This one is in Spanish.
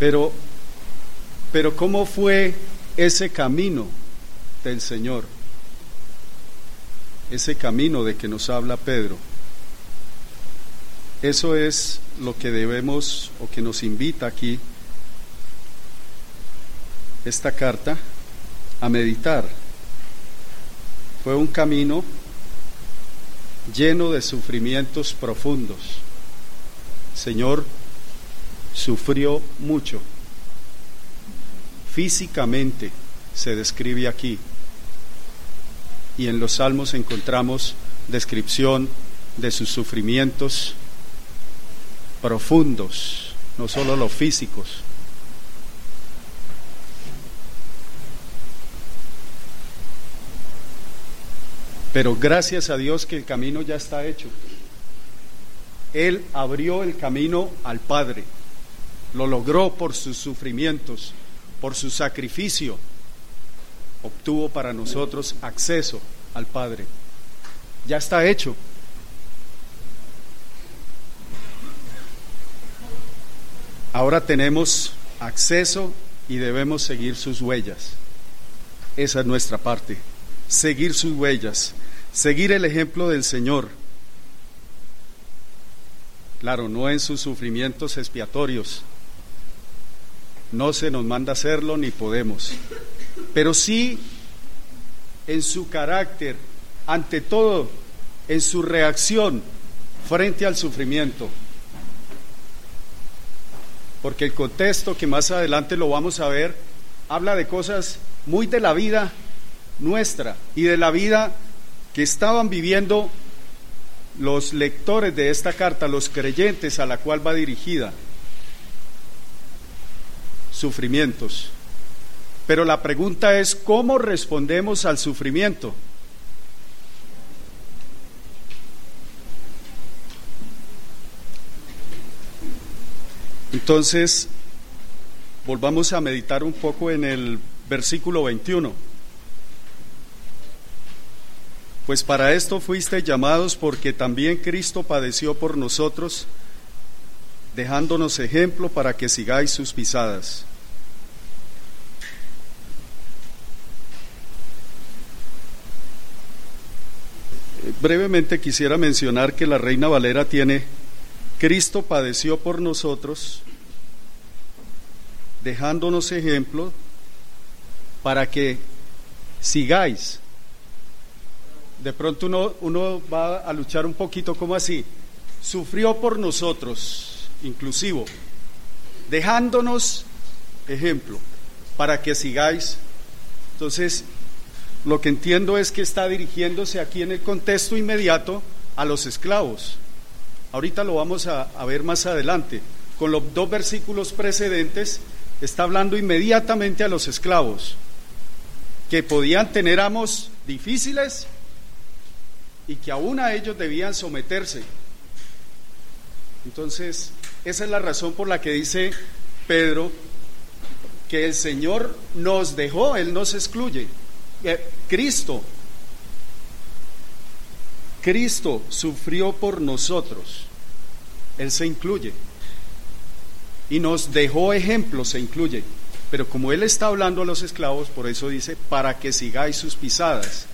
Pero ¿cómo fue ese camino del Señor? Ese camino de que nos habla Pedro. Eso es lo que debemos, o que nos invita aquí esta carta a meditar. Fue un camino lleno de sufrimientos profundos. El Señor sufrió mucho. Físicamente se describe aquí, y en los Salmos encontramos descripción de sus sufrimientos profundos, no solo los físicos. Pero gracias a Dios que el camino ya está hecho. Él abrió el camino al Padre, lo logró por sus sufrimientos, por su sacrificio, obtuvo para nosotros acceso al Padre. Ya está hecho. Ahora tenemos acceso y debemos seguir sus huellas. Esa es nuestra parte, seguir sus huellas, seguir el ejemplo del Señor. Claro, no en sus sufrimientos expiatorios, no se nos manda hacerlo ni podemos, pero sí en su carácter, ante todo en su reacción frente al sufrimiento. Porque el contexto, que más adelante lo vamos a ver, habla de cosas muy de la vida nuestra y de la vida que estaban viviendo los lectores de esta carta, los creyentes a la cual va dirigida. Sufrimientos. Pero la pregunta es, ¿cómo respondemos al sufrimiento? Entonces, volvamos a meditar un poco en el versículo 21. Pues para esto fuisteis llamados, porque también Cristo padeció por nosotros, dejándonos ejemplo para que sigáis sus pisadas. Brevemente quisiera mencionar que la Reina Valera tiene: Cristo padeció por nosotros, dejándonos ejemplo para que sigáis. De pronto uno va a luchar un poquito, ¿cómo así? Sufrió por nosotros, inclusivo, dejándonos ejemplo para que sigáis. Entonces, lo que entiendo es que está dirigiéndose aquí en el contexto inmediato a los esclavos. Ahorita lo vamos a ver más adelante. Con los dos versículos precedentes está hablando inmediatamente a los esclavos, que podían tener amos difíciles y que aún a ellos debían someterse. Entonces, esa es la razón por la que dice Pedro que el Señor nos dejó, Él nos excluye. Cristo sufrió por nosotros, Él se incluye, y nos dejó ejemplo, se incluye, pero como Él está hablando a los esclavos, por eso dice, para que sigáis sus pisadas.